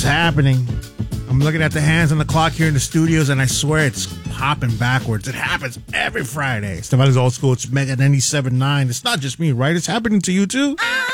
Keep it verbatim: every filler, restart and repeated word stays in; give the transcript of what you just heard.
happening. I'm looking at the hands on the clock here in the studios, and I swear it's popping backwards. It happens every Friday. Stefani's Old School. It's Mega ninety-seven point nine. It's not just me, right? It's happening to you, too?